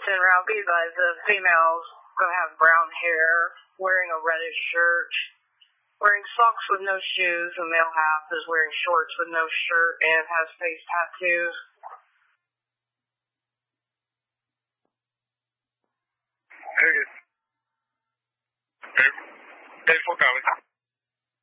in round B, but the female's going to have brown hair, wearing a reddish shirt, wearing socks with no shoes. The male half is wearing shorts with no shirt and has face tattoos. Very good. Dave, full copy.